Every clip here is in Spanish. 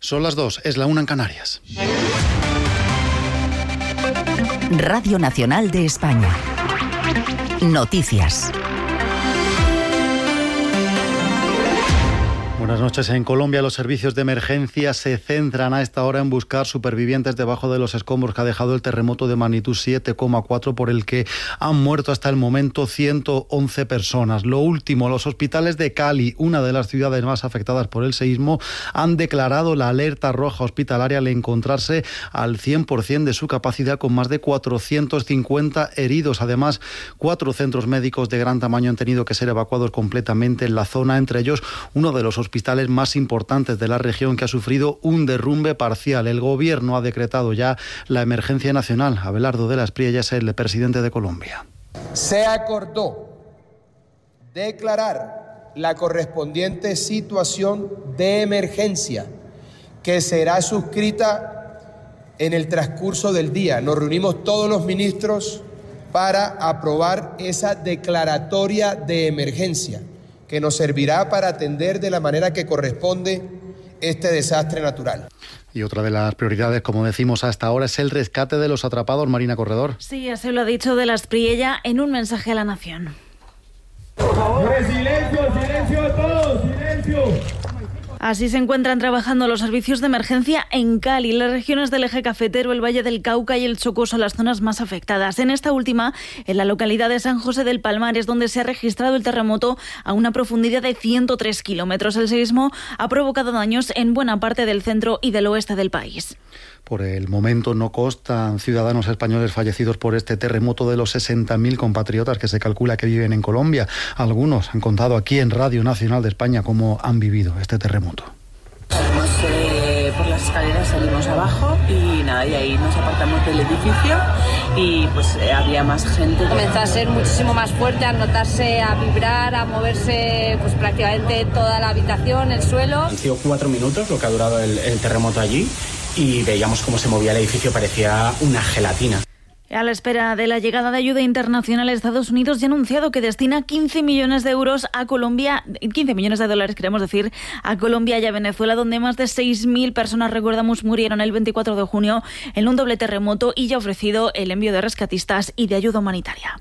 Son las 2, es la 1 en Canarias. Radio Nacional de España. Noticias. Buenas noches. En Colombia los servicios de emergencia se centran a esta hora en buscar supervivientes debajo de los escombros que ha dejado el terremoto de magnitud 7,4 por el que han muerto hasta el momento 111 personas. Lo último, los hospitales de Cali, una de las ciudades más afectadas por el seísmo, han declarado la alerta roja hospitalaria al encontrarse al 100% de su capacidad con más de 450 heridos. Además, 4 centros médicos de gran tamaño han tenido que ser evacuados completamente en la zona, entre ellos uno de los hospitales más importantes de la región que ha sufrido un derrumbe parcial. El gobierno ha decretado ya la emergencia nacional. Abelardo de la Espriella es el presidente de Colombia. Se acordó declarar la correspondiente situación de emergencia que será suscrita en el transcurso del día. Nos reunimos todos los ministros para aprobar esa declaratoria de emergencia que nos servirá para atender de la manera que corresponde este desastre natural. Y otra de las prioridades, como decimos hasta ahora, es el rescate de los atrapados. Marina Corredor. Sí, así lo ha dicho de la Espriella en un mensaje a la nación. Por favor. Silencio todos, silencio. Así se encuentran trabajando los servicios de emergencia en Cali. Las regiones del eje cafetero, el Valle del Cauca y el Chocó son las zonas más afectadas. En esta última, en la localidad de San José del Palmar, es donde se ha registrado el terremoto a una profundidad de 103 kilómetros. El seísmo ha provocado daños en buena parte del centro y del oeste del país. Por el momento no constan ciudadanos españoles fallecidos por este terremoto de los 60.000 compatriotas que se calcula que viven en Colombia. Algunos han contado aquí en Radio Nacional de España cómo han vivido este terremoto. Salimos por las escaleras, salimos abajo y nada, y ahí nos apartamos del edificio y pues había más gente. Comenzó a ser muchísimo más fuerte, a notarse, a vibrar, a moverse pues prácticamente toda la habitación, el suelo. Han sido 4 minutos lo que ha durado el terremoto allí y veíamos cómo se movía el edificio, parecía una gelatina. A la espera de la llegada de ayuda internacional, Estados Unidos ya ha anunciado que destina 15 millones de euros a Colombia, 15 millones de dólares, queremos decir, a Colombia y a Venezuela, donde más de 6.000 personas, recordamos, murieron el 24 de junio en un doble terremoto, y ya ha ofrecido el envío de rescatistas y de ayuda humanitaria.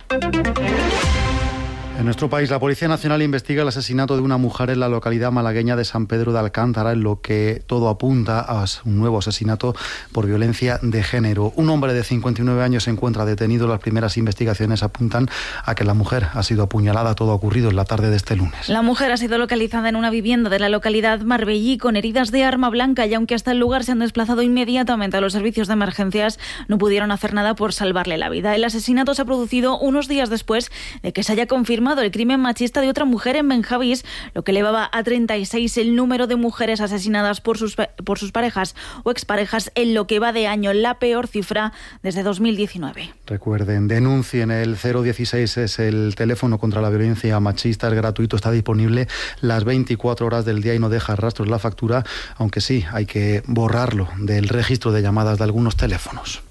En nuestro país, la Policía Nacional investiga el asesinato de una mujer en la localidad malagueña de San Pedro de Alcántara, en lo que todo apunta a un nuevo asesinato por violencia de género. Un hombre de 59 años se encuentra detenido. Las primeras investigaciones apuntan a que la mujer ha sido apuñalada. Todo ha ocurrido en la tarde de este lunes. La mujer ha sido localizada en una vivienda de la localidad Marbellí con heridas de arma blanca, y aunque hasta el lugar se han desplazado inmediatamente a los servicios de emergencias, no pudieron hacer nada por salvarle la vida. El asesinato se ha producido unos días después de que se haya confirmado el crimen machista de otra mujer en Benjavís, lo que elevaba a 36 el número de mujeres asesinadas por sus parejas o exparejas en lo que va de año, la peor cifra desde 2019. Recuerden, denuncien. El 016 es el teléfono contra la violencia machista, es gratuito, está disponible las 24 horas del día y no deja rastros la factura, aunque sí hay que borrarlo del registro de llamadas de algunos teléfonos.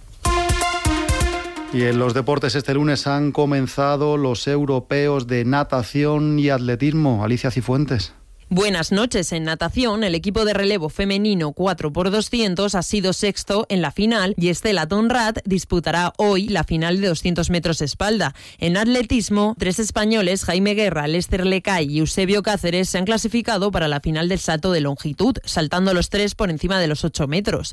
Y en los deportes, este lunes han comenzado los europeos de natación y atletismo. Alicia Cifuentes. Buenas noches. En natación, el equipo de relevo femenino 4x200 ha sido sexto en la final y Estela Tonrat disputará hoy la final de 200 metros espalda. En atletismo, 3 españoles, Jaime Guerra, Lester Lecay y Eusebio Cáceres, se han clasificado para la final del salto de longitud, saltando los 3 por encima de los 8 metros.